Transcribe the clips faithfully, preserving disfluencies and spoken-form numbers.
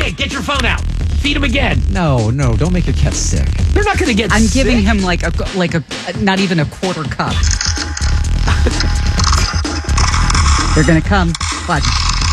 forty-eight. Get your phone out. Feed him again. No, no, don't make your cat sick. They're not going to get I'm sick. giving him like a like a not even a quarter cup. They're gonna come. Watch.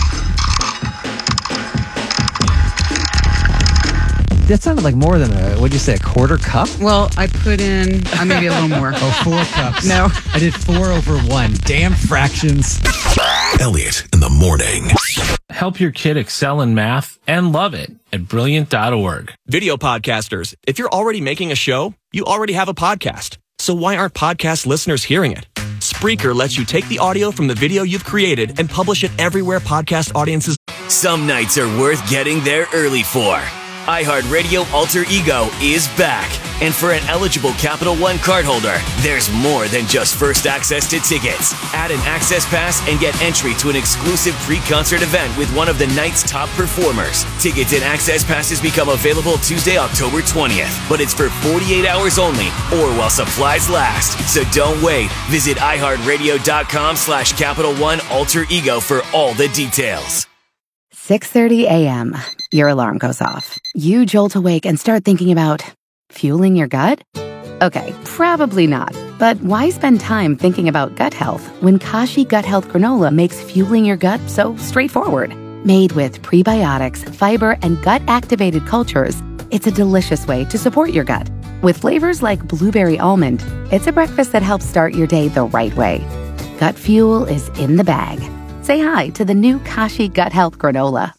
That sounded like more than a, what'd you say, a quarter cup? Well, I put in uh, maybe a little more. Oh, four cups. No. I did four over one. Damn fractions. Elliot in the morning. Help your kid excel in math and love it at brilliant dot org. Video podcasters, if you're already making a show, you already have a podcast. So why aren't podcast listeners hearing it? Spreaker lets you take the audio from the video you've created and publish it everywhere podcast audiences. Some nights are worth getting there early for. iHeartRadio Alter Ego is back. And for an eligible Capital One cardholder, there's more than just first access to tickets. Add an access pass and get entry to an exclusive pre-concert event with one of the night's top performers. Tickets and access passes become available Tuesday, October twentieth. But it's for forty-eight hours only or while supplies last. So don't wait. Visit iHeartRadio.com slash Capital One Alter Ego for all the details. six thirty a.m. Your alarm goes off. You jolt awake and start thinking about fueling your gut? Okay, probably not. But why spend time thinking about gut health when Kashi Gut Health Granola makes fueling your gut so straightforward? Made with prebiotics, fiber, and gut-activated cultures, it's a delicious way to support your gut. With flavors like blueberry almond, it's a breakfast that helps start your day the right way. Gut fuel is in the bag. Say hi to the new Kashi Gut Health Granola.